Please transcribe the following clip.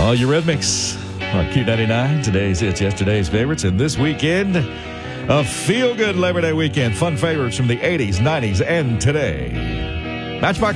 All Eurythmics on Q99. Today's hits, yesterday's favorites, and this weekend, a feel-good Labor Day weekend. Fun favorites from the 80s, 90s, and today. Matchbox